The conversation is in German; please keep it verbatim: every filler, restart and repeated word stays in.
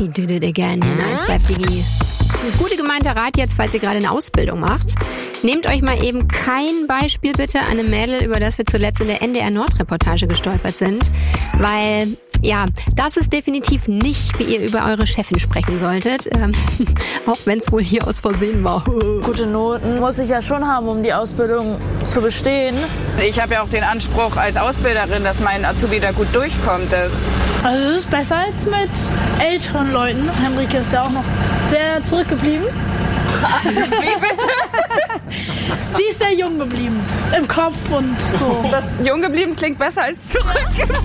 He did it again. Nice Life, Digi. Ein gute gemeinter Rat jetzt, falls ihr gerade eine Ausbildung macht. Nehmt euch mal eben kein Beispiel bitte an einem Mädel, über das wir zuletzt in der N D R Nord-Reportage gestolpert sind. Weil, ja, das ist definitiv nicht, wie ihr über eure Chefin sprechen solltet. Ähm, auch wenn es wohl hier aus Versehen war. Gute Noten muss ich ja schon haben, um die Ausbildung zu bestehen. Ich habe ja auch den Anspruch als Ausbilderin, dass mein Azubi da gut durchkommt. Also es ist besser als mit älteren Leuten. Henrike ist ja auch noch sehr zurückgeblieben. Wie bitte? Sie ist sehr jung geblieben. Im Kopf und so. Das jung geblieben klingt besser als zurückgeblieben.